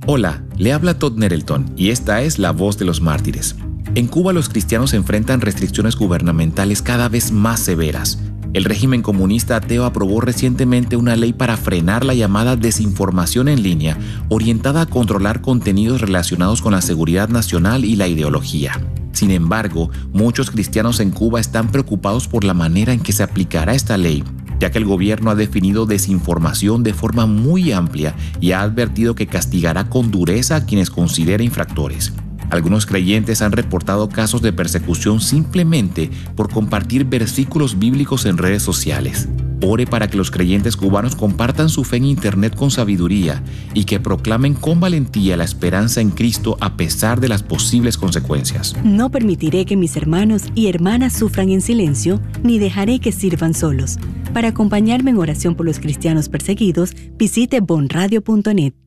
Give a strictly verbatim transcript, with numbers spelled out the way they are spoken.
Hola, le habla Todd Nerelton y esta es La Voz de los Mártires. En Cuba los cristianos enfrentan restricciones gubernamentales cada vez más severas. El régimen comunista ateo aprobó recientemente una ley para frenar la llamada desinformación en línea, orientada a controlar contenidos relacionados con la seguridad nacional y la ideología. Sin embargo, muchos cristianos en Cuba están preocupados por la manera en que se aplicará esta ley, ya que el gobierno ha definido desinformación de forma muy amplia y ha advertido que castigará con dureza a quienes considere infractores. Algunos creyentes han reportado casos de persecución simplemente por compartir versículos bíblicos en redes sociales. Ore para que los creyentes cubanos compartan su fe en Internet con sabiduría y que proclamen con valentía la esperanza en Cristo a pesar de las posibles consecuencias. No permitiré que mis hermanos y hermanas sufran en silencio, ni dejaré que sirvan solos. Para acompañarme en oración por los cristianos perseguidos, visite bon radio punto net.